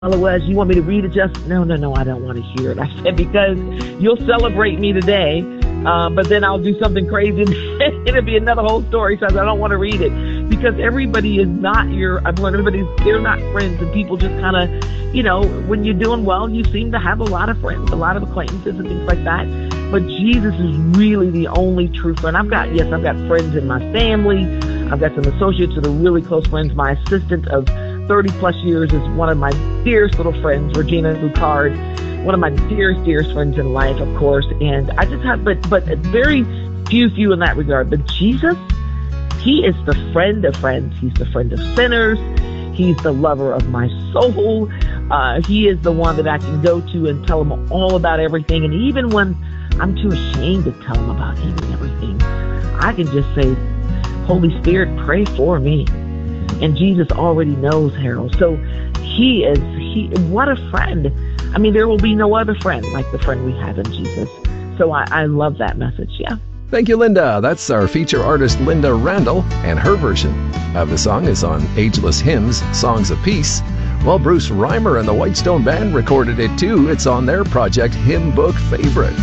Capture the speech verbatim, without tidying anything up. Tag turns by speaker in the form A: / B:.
A: was, you want me to read it, just no, no, no, I don't want to hear it. I said, because you'll celebrate me today, uh, but then I'll do something crazy and it'll be another whole story. So I said, I don't want to read it, because everybody is not your, I've learned everybody's, they're not friends, and people just kind of, you know, when you're doing well, you seem to have a lot of friends, a lot of acquaintances and things like that. But Jesus is really the only true friend. I've got, yes, I've got friends in my family. I've got some associates that are really close friends. My assistant of thirty plus years is one of my dearest little friends, Regina Lucard, one of my dearest, dearest friends in life, of course. And I just have, but, but very few, few in that regard. But Jesus, he is the friend of friends. He's the friend of sinners. He's the lover of my soul. Uh, he is the one that I can go to and tell him all about everything. And even when I'm too ashamed to tell him about him and everything, I can just say, Holy Spirit, pray for me. And Jesus already knows, Harold. So he is, he, what a friend. I mean, there will be no other friend like the friend we have in Jesus. So I, I love that message, yeah.
B: Thank you, Linda. That's our feature artist, Linda Randall, and her version of the song is on Ageless Hymns, Songs of Peace. Well, Bruce Reimer and the Whitestone Band recorded it too. It's on their project, Hymn Book Favorites.